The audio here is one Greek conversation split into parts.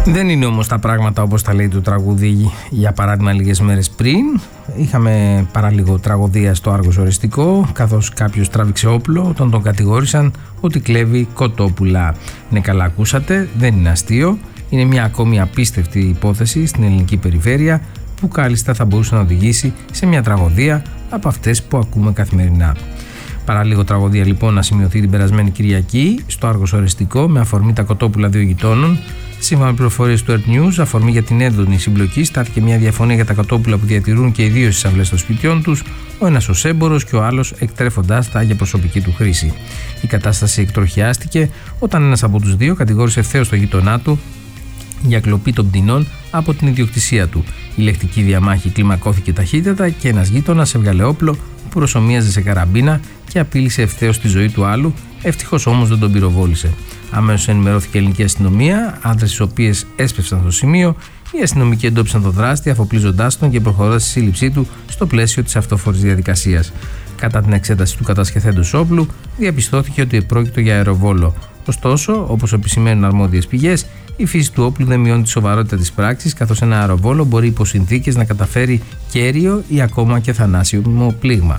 Δεν είναι όμως τα πράγματα όπως τα λέει το τραγούδι. Για παράδειγμα, λίγες μέρες πριν είχαμε παράλιγο τραγωδία στο Άργος Οριστικό, καθώς κάποιος τράβηξε όπλο όταν τον κατηγόρησαν ότι κλέβει κοτόπουλα. Ναι, καλά ακούσατε, δεν είναι αστείο. Είναι μια ακόμη απίστευτη υπόθεση στην ελληνική περιφέρεια που κάλλιστα θα μπορούσε να οδηγήσει σε μια τραγωδία από αυτές που ακούμε καθημερινά. Παράλιγο τραγωδία λοιπόν να σημειωθεί την περασμένη Κυριακή στο Άργος Οριστικό με αφορμή τα κοτόπουλα δύο γειτόνων. Σύμφωνα με πληροφορίες του Earth News, αφορμή για την έντονη συμπλοκή, στάθηκε μια διαφωνία για τα κοτόπουλα που διατηρούν και οι δύο στις αυλές των σπιτιών τους, ο ένας ως έμπορος και ο άλλος εκτρέφοντας τα για προσωπική του χρήση. Η κατάσταση εκτροχιάστηκε όταν ένας από τους δύο κατηγόρησε ευθέως τον γείτονά του για κλοπή των πτηνών από την ιδιοκτησία του. Η λεκτική διαμάχη κλιμακώθηκε ταχύτατα και ένας γείτονας έβγαλε όπλο που προσομοίαζε σε καραμπίνα και απείλησε ευθέως τη ζωή του άλλου, ευτυχώς όμως δεν τον πυροβόλησε. Αμέσως ενημερώθηκε η ελληνική αστυνομία, άντρες οι οποίες έσπευσαν στο σημείο. Οι αστυνομικοί εντόπισαν τον δράστη, αφοπλίζοντάς τον και προχωρώντας στη σύλληψή του στο πλαίσιο της αυτόφορης διαδικασίας. Κατά την εξέταση του κατασχεθέντος όπλου, διαπιστώθηκε ότι πρόκειται για αεροβόλο. Ωστόσο, όπως επισημαίνουν αρμόδιες πηγές, η φύση του όπλου δεν μειώνει τη σοβαρότητα της πράξης, καθώς ένα αεροβόλο μπορεί υπό συνθήκες να καταφέρει κέριο ή ακόμα και θανάσιμο πλήγμα.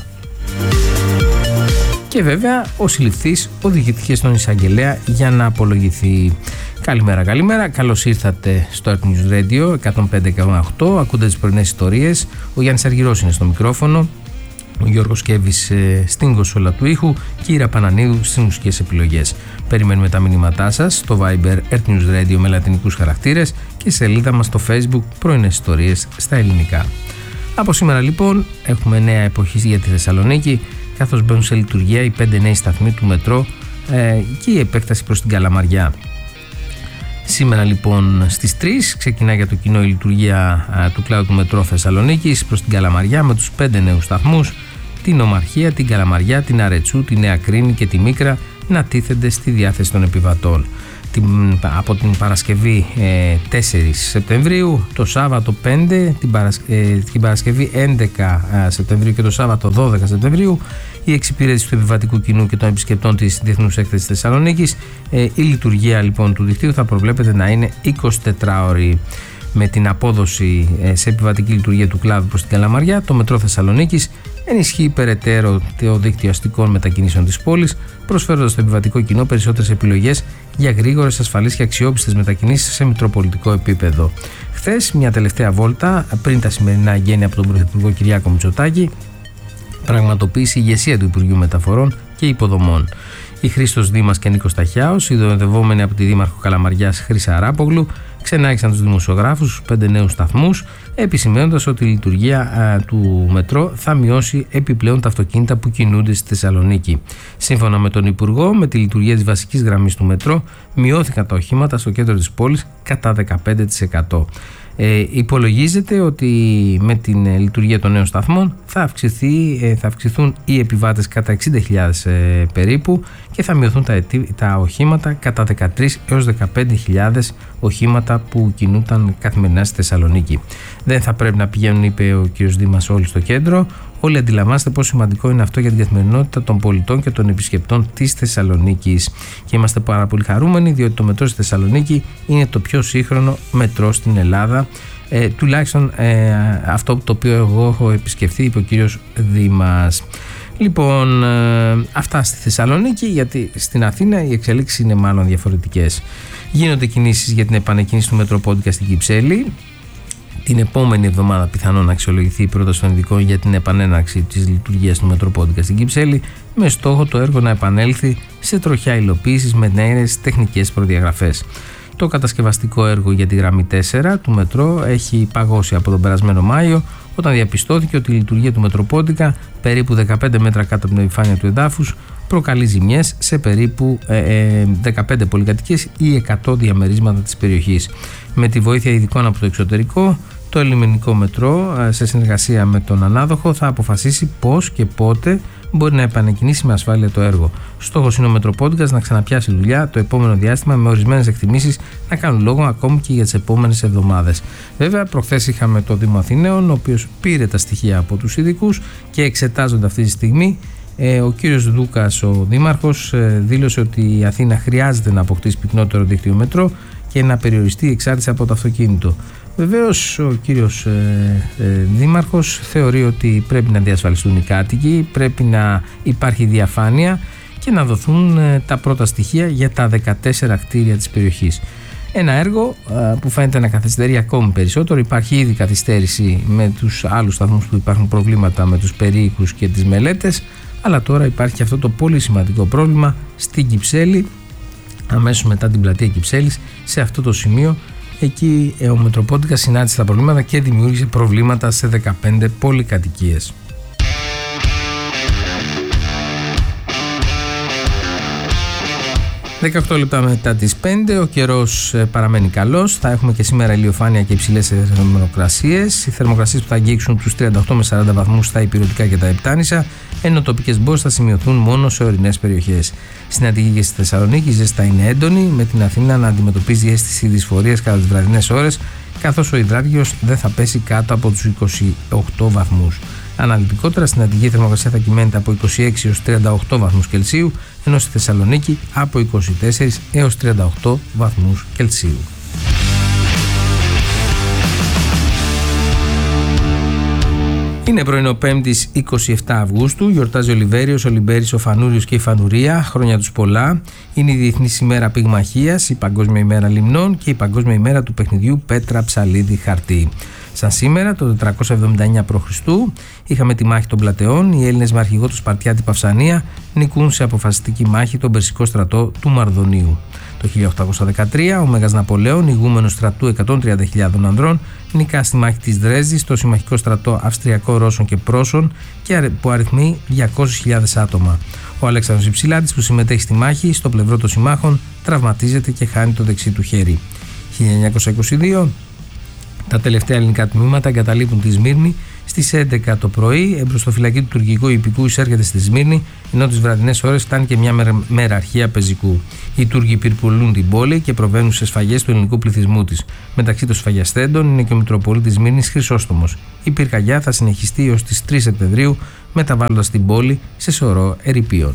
Και βέβαια, ο συλληφθής οδηγήθηκε στον εισαγγελέα για να απολογηθεί. Καλημέρα. Καλώς ήρθατε στο Earth News Radio 105,8. Ακούτε τις πρωινές ιστορίες. Ο Γιάννης Αργυρός είναι στο μικρόφωνο. Ο Γιώργος Κέβης στην κονσόλα του ήχου και η Ήρα Πανανίδου στις μουσικές επιλογές. Περιμένουμε τα μηνύματά σας στο Viber Earth News Radio με λατινικούς χαρακτήρες και σελίδα μας στο Facebook πρωινές ιστορίες στα ελληνικά. Από σήμερα λοιπόν έχουμε νέα εποχή για τη Θεσσαλονίκη, καθώς μπαίνουν σε λειτουργία οι 5 νέοι σταθμοί του μετρό και η επέκταση προς την Καλαμαριά. Σήμερα λοιπόν στις 3 ξεκινά για το κοινό η λειτουργία του κλάδου του μετρό Θεσσαλονίκης προς την Καλαμαριά με τους 5 νέους σταθμούς, την Ομαρχία, την Καλαμαριά, την Αρετσού, τη Νέα Κρίνη και τη Μίκρα να τίθενται στη διάθεση των επιβατών. Από την Παρασκευή 4 Σεπτεμβρίου, το Σάββατο 5, την Παρασκευή 11 Σεπτεμβρίου και το Σάββατο 12 Σεπτεμβρίου η εξυπηρέτηση του επιβατικού κοινού και των επισκεπτών της Διεθνούς Έκθεσης Θεσσαλονίκης. Η λειτουργία λοιπόν του δικτύου θα προβλέπεται να είναι 24 ώρη. Με την απόδοση σε επιβατική λειτουργία του κλάδου προς την Καλαμαριά, το μετρό Θεσσαλονίκης ενισχύει περαιτέρω το δίκτυο αστικών μετακινήσεων της πόλης, προσφέροντας στο επιβατικό κοινό περισσότερες επιλογές για γρήγορες, ασφαλείς και αξιόπιστες μετακινήσεις σε μητροπολιτικό επίπεδο. Χθες, μια τελευταία βόλτα πριν τα σημερινά εγγένεια από τον Πρωθυπουργό Κυριάκο Μητσοτάκη, πραγματοποίησε η ηγεσία του Υπουργείου Μεταφορών και Υποδομών. Η Χρήστος Δήμας και Νίκος Ταχιάος, συνοδευόμενοι από τη Δήμαρχο Καλαμαριάς Χρύσα Αράπογλου, ξενάγησαν τους δημοσιογράφους στους 5 νέους σταθμούς, επισημαίνοντας ότι η λειτουργία του μετρό θα μειώσει επιπλέον τα αυτοκίνητα που κινούνται στη Θεσσαλονίκη. Σύμφωνα με τον Υπουργό, με τη λειτουργία της βασικής γραμμής του μετρό, μειώθηκαν τα οχήματα στο κέντρο της πόλης κατά 15%. Υπολογίζεται ότι με την λειτουργία των νέων σταθμών θα αυξηθούν οι επιβάτες κατά 60.000 περίπου και θα μειωθούν τα οχήματα κατά 13 έως 15.000 οχήματα που κινούνταν καθημερινά στη Θεσσαλονίκη. Δεν θα πρέπει να πηγαίνουν, είπε ο κ. Δήμας, όλοι στο κέντρο. Όλοι αντιλαμβάνεστε πόσο σημαντικό είναι αυτό για την καθημερινότητα των πολιτών και των επισκεπτών της Θεσσαλονίκης. Και είμαστε πάρα πολύ χαρούμενοι, διότι το μετρό στη Θεσσαλονίκη είναι το πιο σύγχρονο μετρό στην Ελλάδα. Τουλάχιστον αυτό το οποίο εγώ έχω επισκεφθεί, είπε ο κύριος Δήμας. Λοιπόν, αυτά στη Θεσσαλονίκη, γιατί στην Αθήνα οι εξελίξεις είναι μάλλον διαφορετικές. Γίνονται κινήσεις για την επανεκκίνηση του Μετροπόντικα στην Κυψέλη. Την επόμενη εβδομάδα πιθανόν να αξιολογηθεί η πρόταση των ειδικών για την επανέναρξη της λειτουργίας του Μετροπόντικα στην Κυψέλη, με στόχο το έργο να επανέλθει σε τροχιά υλοποίησης με νέες τεχνικές προδιαγραφές. Το κατασκευαστικό έργο για τη γραμμή 4 του μετρό έχει παγώσει από τον περασμένο Μάιο, όταν διαπιστώθηκε ότι η λειτουργία του Μετροπόντικα, περίπου 15 μέτρα κάτω από την επιφάνεια του εδάφους, προκαλεί ζημιές σε περίπου 15 πολυκατοικίες ή 100 διαμερίσματα της περιοχής. Με τη βοήθεια ειδικών από το εξωτερικό, το ελληνικό μετρό, σε συνεργασία με τον ανάδοχο, θα αποφασίσει πώς και πότε μπορεί να επανεκκινήσει με ασφάλεια το έργο. Στόχος είναι ο Μετροπόντικας να ξαναπιάσει δουλειά το επόμενο διάστημα, με ορισμένες εκτιμήσεις να κάνουν λόγο ακόμη και για τις επόμενες εβδομάδες. Βέβαια, προχθές είχαμε το Δήμο Αθηναίων, ο οποίος πήρε τα στοιχεία από τους ειδικούς και εξετάζονται αυτή τη στιγμή. Ο κύριος Δούκας, ο δήμαρχος, δήλωσε ότι η Αθήνα χρειάζεται να αποκτήσει πυκνότερο δίκτυο μετρό και να περιοριστεί η εξάρτηση από το αυτοκίνητο. Βεβαίως ο κύριος Δήμαρχος θεωρεί ότι πρέπει να διασφαλιστούν οι κάτοικοι, πρέπει να υπάρχει διαφάνεια και να δοθούν τα πρώτα στοιχεία για τα 14 κτίρια της περιοχής. Ένα έργο που φαίνεται να καθυστερεί ακόμη περισσότερο. Υπάρχει ήδη καθυστέρηση με τους άλλους σταθμούς που υπάρχουν προβλήματα με τους περίοικους και τις μελέτες, αλλά τώρα υπάρχει και αυτό το πολύ σημαντικό πρόβλημα στην Κυψέλη, αμέσως μετά την πλατεία Κυψέλης, σε αυτό το σημείο. Εκεί ο Μετροπόντικας συνάντησε τα προβλήματα και δημιούργησε προβλήματα σε 15 πολυκατοικίες. 18 λεπτά μετά τις 5, ο καιρός παραμένει καλός. Θα έχουμε και σήμερα ηλιοφάνεια και υψηλές θερμοκρασίες. Οι θερμοκρασίες που θα αγγίξουν τους 38 με 40 βαθμούς στα Ηπειρωτικά και τα Επτάνησα, ενώ τοπικές μπόρες θα σημειωθούν μόνο σε ορεινές περιοχές. Στην Αττική και στη Θεσσαλονίκη η ζέστα είναι έντονη, με την Αθήνα να αντιμετωπίζει αίσθηση δυσφορίας κατά τις βραδινές ώρες, καθώς ο υδράργυρος δεν θα πέσει κάτω από τους 28 βαθμούς. Αναλυτικότερα, στην Αττική η θερμοκρασία θα κυμαίνεται από 26 έως 38 βαθμούς Κελσίου, ενώ στη Θεσσαλονίκη από 24 έως 38 βαθμούς Κελσίου. Είναι πρωινό 5ης 27 Αυγούστου, γιορτάζει ο Λιβέριος, ο Λιμπέρης, ο Φανούριος και η Φανουρία, χρόνια τους πολλά. Είναι η Διεθνής ημέρα Πυγμαχίας, η Παγκόσμια ημέρα Λιμνών και η Παγκόσμια ημέρα του παιχνιδιού Πέτρα Ψαλίδι Χαρτί. Σαν σήμερα, το 479 π.Χ., είχαμε τη μάχη των Πλατεών. Οι Έλληνες με αρχηγό του Σπαρτιάτη Παυσανία νικούν σε αποφασιστική μάχη τον Περσικό στρατό του Μαρδονίου. Το 1813, ο Μέγας Ναπολέων, ηγούμενος στρατού 130.000 ανδρών, νικά στη μάχη της Δρέσδης το συμμαχικό στρατό Αυστριακό, Ρώσων και Πρώσων και που αριθμεί 200.000 άτομα. Ο Αλέξανδρος Υψηλάτης, που συμμετέχει στη μάχη στο πλευρό των συμμάχων, τραυματίζεται και χάνει το δεξί του χέρι. 1922, τα τελευταία ελληνικά τμήματα εγκαταλείπουν τη Σμύρνη στις 11 το πρωί. Εμπροστοφυλακή του τουρκικού υπηκού εισέρχεται στη Σμύρνη, ενώ τις βραδινές ώρες φτάνει και μια μεραρχία πεζικού. Οι Τούρκοι πυρπολούν την πόλη και προβαίνουν σε σφαγές του ελληνικού πληθυσμού της. Μεταξύ των σφαγιαστέντων είναι και ο Μητροπολίτης Σμύρνης Χρυσόστομος. Η πυρκαγιά θα συνεχιστεί έως τις 3 Σεπτεμβρίου, μεταβάλλοντας την πόλη σε σωρό ερειπίων.